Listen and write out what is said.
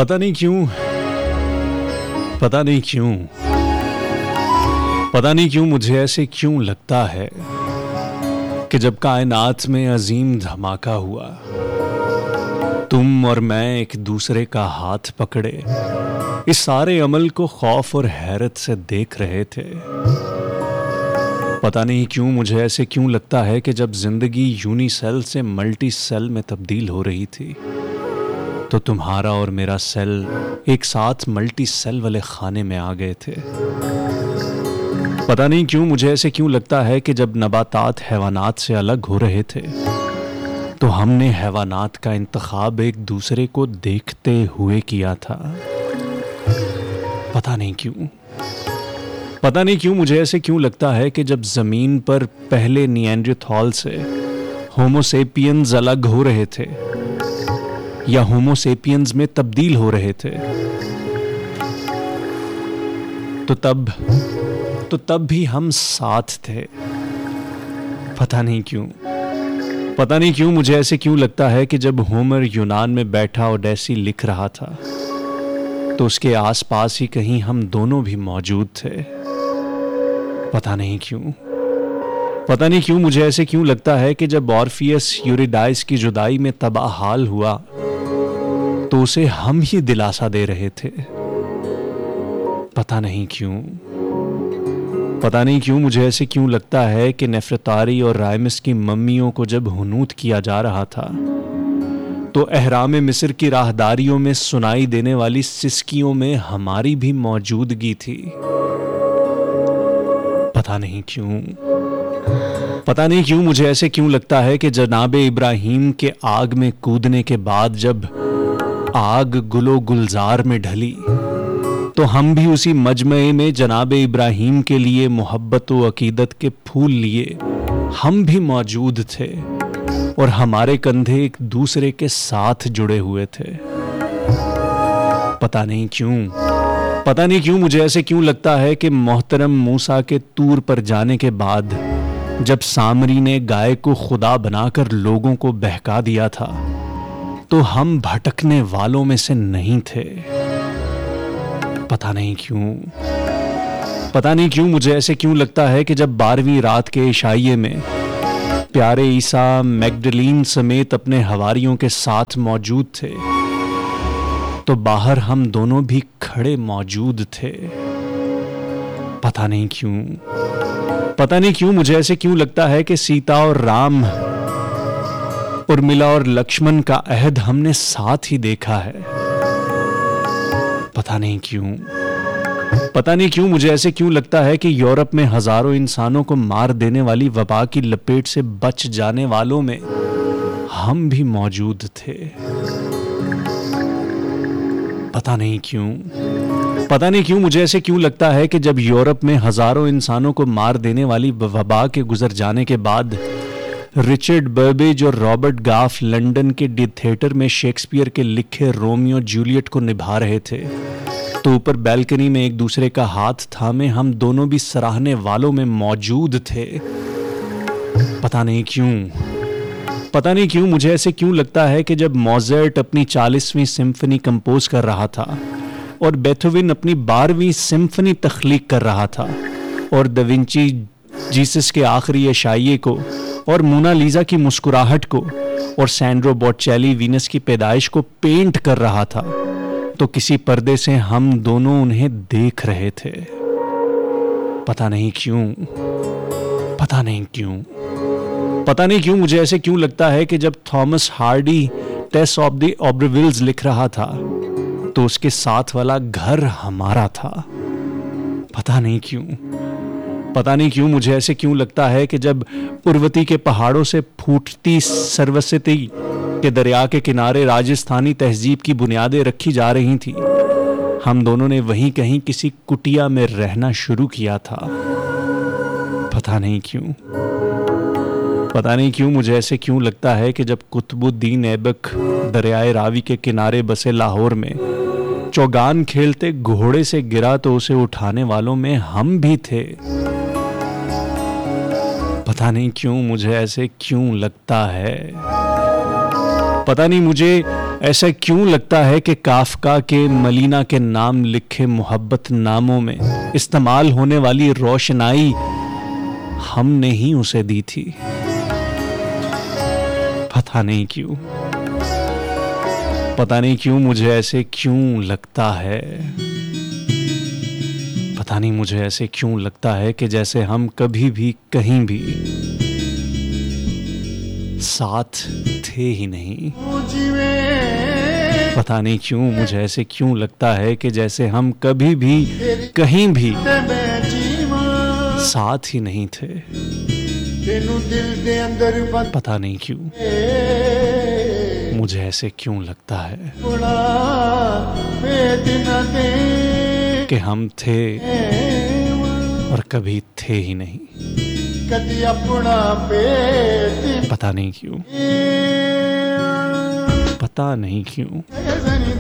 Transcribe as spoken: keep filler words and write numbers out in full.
पता नहीं क्यों पता नहीं क्यों पता नहीं क्यों मुझे ऐसे क्यों लगता है कि जब कायनात में अजीम धमाका हुआ, तुम और मैं एक दूसरे का हाथ पकड़े इस सारे अमल को खौफ और हैरत से देख रहे थे। पता नहीं क्यों मुझे ऐसे क्यों लगता है कि जब जिंदगी यूनिसेल से मल्टी सेल में तब्दील हो रही थी, तो तुम्हारा और मेरा सेल एक साथ मल्टी सेल वाले खाने में आ गए थे। पता नहीं क्यों मुझे ऐसे क्यों लगता है कि जब नबातात हैवानात से अलग हो रहे थे, तो हमने हैवानात का इंतखाब एक दूसरे को देखते हुए किया था। पता नहीं क्यों पता नहीं क्यों मुझे ऐसे क्यों लगता है कि जब जमीन पर पहले निएंडरथॉल से होमोसेपियंस अलग हो रहे थे या होमोसेपियंस में तब्दील हो रहे थे, तो तब तो तब भी हम साथ थे। पता नहीं क्यों पता नहीं क्यों मुझे ऐसे क्यों लगता है कि जब होमर यूनान में बैठा ओडेसी लिख रहा था, तो उसके आसपास ही कहीं हम दोनों भी मौजूद थे। पता नहीं क्यों पता नहीं क्यों मुझे ऐसे क्यों लगता है कि जब ऑर्फियस यूरिडाइस की जुदाई में तबाह हाल हुआ, तो उसे हम ही दिलासा दे रहे थे। पता नहीं क्यों पता नहीं क्यों मुझे ऐसे क्यों लगता है कि नेफ्रतारी और रायमिस की मम्मियों को जब हुनूत किया जा रहा था, तो एहराम मिस्र की राहदारियों में सुनाई देने वाली सिसकियों में हमारी भी मौजूदगी थी। पता नहीं क्यों पता नहीं क्यों मुझे ऐसे क्यों लगता है कि जनाबे इब्राहिम के आग में कूदने के बाद जब आग गुलो गुलजार में ढली, तो हम भी उसी मजमे में जनाबे इब्राहिम के लिए मोहब्बत व अकीदत के फूल लिए हम भी मौजूद थे और हमारे कंधे एक दूसरे के साथ जुड़े हुए थे। पता नहीं क्यों पता नहीं क्यों मुझे ऐसे क्यों लगता है कि मोहतरम मूसा के तूर पर जाने के बाद जब सामरी ने गाय को खुदा बनाकर लोगों को बहका दिया था, तो हम भटकने वालों में से नहीं थे। पता नहीं क्यों पता नहीं क्यों मुझे ऐसे क्यों लगता है कि जब बारहवीं रात के इशाइये में प्यारे ईसा मैगडलीन समेत अपने हवारियों के साथ मौजूद थे, तो बाहर हम दोनों भी खड़े मौजूद थे। पता नहीं क्यों पता नहीं क्यों मुझे ऐसे क्यों लगता है कि सीता और राम, उर्मिला और लक्ष्मण का अहद हमने साथ ही देखा है। पता नहीं क्यों पता नहीं क्यों मुझे ऐसे क्यों लगता है कि यूरोप में हजारों इंसानों को मार देने वाली वबा की लपेट से बच जाने वालों में हम भी मौजूद थे। पता नहीं क्यों पता नहीं क्यों मुझे ऐसे क्यों लगता है कि जब यूरोप में हजारों इंसानों को मार देने वाली वबा के गुजर जाने के बाद रिचर्ड बर्बेज और रॉबर्ट गाफ लंदन के डी थिएटर में शेक्सपियर के लिखे रोमियो जूलियट को निभा रहे थे, तो ऊपर बैल्कनी में एक दूसरे का हाथ थामे हम दोनों भी सराहने वालों में मौजूद थे। पता नहीं क्यों पता नहीं क्यों मुझे ऐसे क्यों लगता है कि जब मोज़ार्ट अपनी चालीसवीं सिम्फनी कंपोज कर रहा था और बेथोवन अपनी बारहवीं सिम्फनी तख्लीक कर रहा था और दा विंची जीसस के आखिरी इशाइये को और मोनालिसा की मुस्कुराहट को और सैंड्रो बॉटचेली वीनस की पैदाइश को पेंट कर रहा था, तो किसी पर्दे से हम दोनों उन्हें देख रहे थे। पता नहीं क्यों पता नहीं क्यों पता नहीं क्यों मुझे ऐसे क्यों लगता है कि जब Thomas Hardy taste of the ऑब्रविल्स लिख रहा था, तो उसके साथ वाला घर हमारा था। पता नहीं क्यों पता नहीं क्यों मुझे ऐसे क्यों लगता है कि जब उर्वती के पहाड़ों से फूटती सरस्वती के दरिया के किनारे राजस्थानी तहजीब की बुनियादें रखी जा रही थी, हम दोनों ने वहीं कहीं किसी कुटिया में रहना शुरू किया था। पता नहीं क्यों पता नहीं क्यों मुझे ऐसे क्यों लगता है कि जब कुतुबुद्दीन ऐबक दरियाए रावी के किनारे बसे लाहौर में चौगान खेलते घोड़े से गिरा, तो उसे उठाने वालों में हम भी थे। पता नहीं क्यों मुझे ऐसे क्यों लगता है। पता नहीं मुझे ऐसा क्यों लगता है कि काफका के मलीना के नाम लिखे मोहब्बत नामों में इस्तेमाल होने वाली रोशनाई हमने ही उसे दी थी। पता नहीं क्यों, पता नहीं क्यों मुझे ऐसे क्यों लगता है, पता नहीं मुझे ऐसे क्यों लगता है कि जैसे हम कभी भी कहीं भी साथ थे ही नहीं। पता नहीं क्यों मुझे ऐसे क्यों लगता है कि जैसे हम कभी भी कहीं भी साथ ही नहीं थे। पता नहीं क्यों मुझे ऐसे क्यों लगता है कि हम थे और कभी थे ही नहीं। पता नहीं क्यों, पता नहीं क्यों।